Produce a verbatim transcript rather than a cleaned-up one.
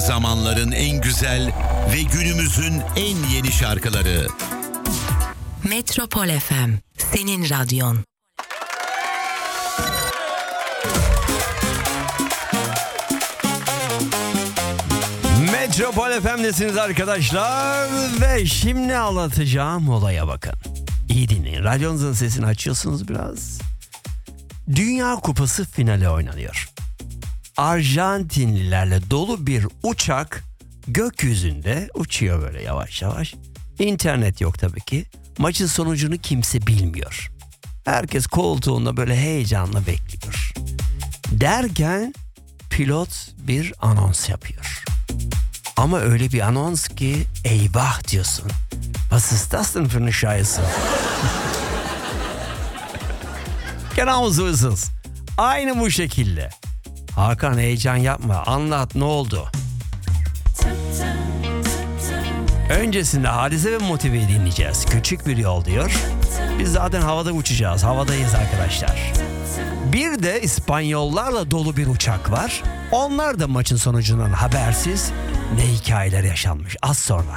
Zamanların en güzel ve günümüzün en yeni şarkıları. Metropol F M, senin radyon. Metropol F M'desiniz arkadaşlar ve şimdi anlatacağım olaya bakın. İyi dinleyin. Radyonuzun sesini açıyorsunuz biraz. Dünya Kupası finali oynanıyor. Arjantinlilerle dolu bir uçak gökyüzünde uçuyor böyle yavaş yavaş. İnternet yok tabii ki. Maçın sonucunu kimse bilmiyor. Herkes koltuğunda böyle heyecanla bekliyor. Derken pilot bir anons yapıyor. Ama öyle bir anons ki eyvah diyorsun. Was ist das denn für eine Scheiße? Genau so ist es. Aynı bu şekilde. Hakan heyecan yapma. Anlat, ne oldu? Öncesinde Hadise ve Motive'yi dinleyeceğiz. Küçük bir yol diyor. Biz zaten havada uçacağız. Havadayız arkadaşlar. Bir de İspanyollarla dolu bir uçak var. Onlar da maçın sonucundan habersiz. Ne hikayeler yaşanmış az sonra.